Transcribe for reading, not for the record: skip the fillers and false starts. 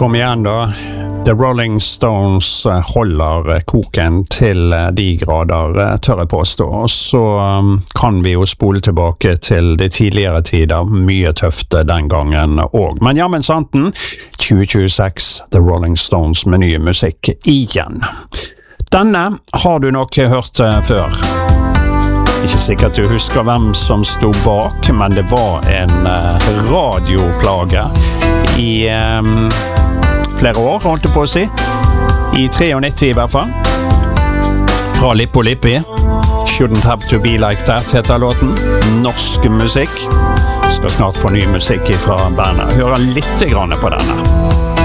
Kom igjen da. The Rolling Stones holder koken til de grader, tør jeg påstå. Og så kan vi jo spole tilbake til de tidligere tider, mye tøft den gangen også. Men jammen santen, 2026, The Rolling Stones med ny musikk igjen. Denne har du nok hørt før. Ikke sikkert du husker hvem som stod bak, men det var en radioplage i flere år, holdt jeg på å si. I 93 i hvert fall. Fra Lippo Lippi. Shouldn't Have To Be Like That heter låten. Norsk musikk. Skal snart få ny musikk fra bandet. Hører litt grann på denne.